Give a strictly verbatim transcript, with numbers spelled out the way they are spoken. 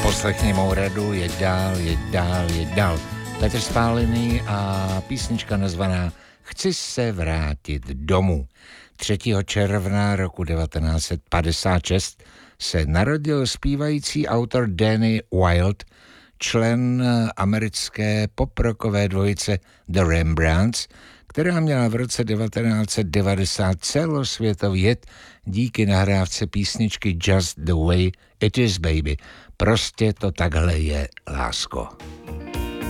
Poslechni mou radu, je dál, je dál, je dál. Petr Spálený a písnička nazvaná Chci se vrátit domů. třetího června roku devatenáct set padesát šest se narodil zpívající autor Danny Wilde, člen americké poprokové dvojice The Rembrandts, která měla v roce devatenáct set devadesát celosvětový hit díky nahrávce písničky Just the Way It Is Baby. Prostě to takhle je, lásko.